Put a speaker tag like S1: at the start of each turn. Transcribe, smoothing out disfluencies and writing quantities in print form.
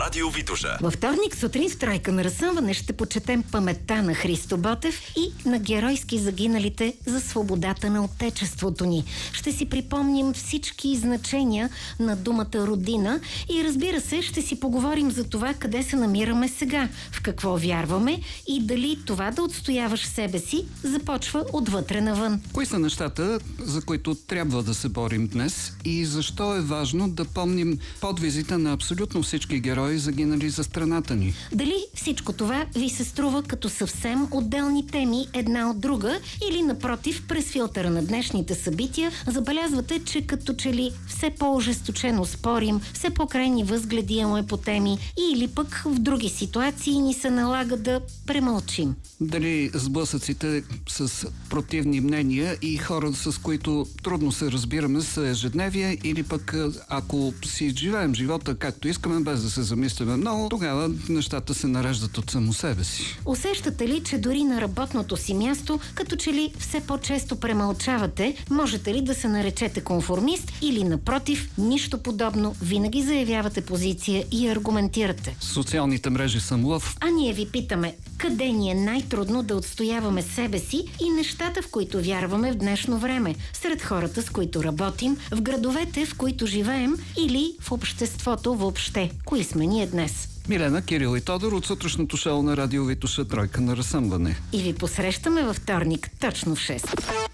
S1: Радио Витоша.
S2: Във вторник сутрин в Тройка на разсъмване ще почетем паметта на Христо Ботев и на геройски загиналите за свободата на отечеството ни. Ще си припомним всички значения на думата родина и, разбира се, ще си поговорим за това къде се намираме сега, в какво вярваме и дали това да отстояваш себе си започва отвътре навън.
S3: Кои са нещата, за които трябва да се борим днес и защо е важно да помним подвизите на абсолютно всички герои, загинали за страната ни?
S2: Дали всичко това ви се струва като съвсем отделни теми една от друга или напротив, през филтъра на днешните събития забелязвате, че като че ли все по-ожесточено спорим, все по-крайни възгледи имаме по теми или пък в други ситуации ни се налага да премълчим.
S3: Дали сблъсъците с противни мнения и хора, с които трудно се разбираме, са ежедневие, или пък ако си живеем живота както искаме, без да се замисляме много, тогава нещата се нареждат от само себе си.
S2: Усещате ли, че дори на работното си място, като че ли все по-често премълчавате, можете ли да се наречете конформист или напротив, нищо подобно, винаги заявявате позиция и аргументирате?
S3: Социалните мрежи съм лъв.
S2: А ние ви питаме, къде ни е най-трудно да отстояваме себе си и нещата, в които вярваме в днешно време, сред хората, с които работим, в градовете, в които живеем или в обществото въобще. Кои сме ние днес?
S3: Милена, Кирил и Тодор от сутрешното шоу на Радио Витоша, Тройка на разсъмване.
S2: И ви посрещаме във вторник, точно в 6.